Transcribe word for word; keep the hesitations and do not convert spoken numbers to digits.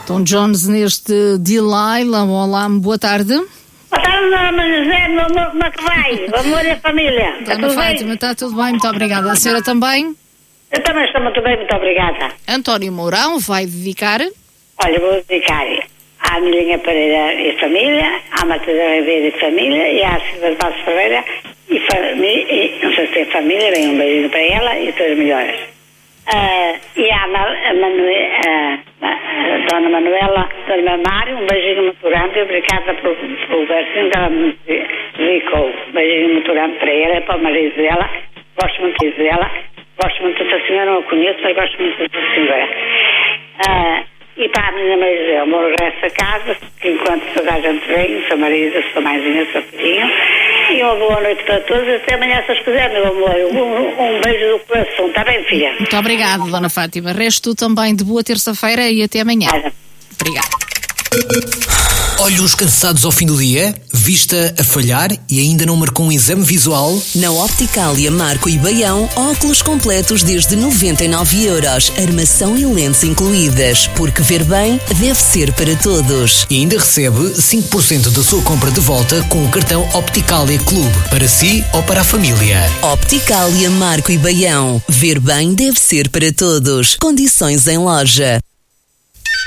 Tom Jones neste Delilah. Olá, boa tarde. Boa tarde, Dona José, meu amor, como é que vai? O amor e a família. Dona Fátima, está tudo bem, muito obrigada. A senhora também? Eu também estou muito bem, muito obrigada. António Mourão vai dedicar? Olha, vou dedicar à Milinha Pereira e família, à Matilde Ribeiro e família, e à Silva de Passos Ferreira e, família, e não sei se é família, bem um beijinho para ela e todas as melhores. Uh, e à Ma, a Manue, uh, a Dona Manuela, Dona Mário, um beijinho muito grande, obrigada pelo, pelo versinho que ela me dedicou. Um beijinho muito grande para ela, para o marido dela, gosto muito dela, gosto muito dessa senhora, não a conheço, mas gosto muito dessa senhora. Uh, e para a menina Maria, eu moro nessa casa, que enquanto toda a gente vem, seu marido, sua mãezinha, seu filhinho. E uma boa noite para todos. Até amanhã, se os quiser, meu amor. Um, um beijo do coração. Está bem, filha? Muito obrigada, Dona Fátima. Resto também de boa terça-feira e até amanhã. Nada. Obrigada. Olhos cansados ao fim do dia? Vista a falhar e ainda não marcou um exame visual? Na Opticalia Marco e Baião, óculos completos desde noventa e nove euros, armação e lentes incluídas, porque ver bem deve ser para todos. E ainda recebe cinco por cento da sua compra de volta com o cartão Opticalia Clube, para si ou para a família. Opticalia Marco e Baião, ver bem deve ser para todos. Condições em loja.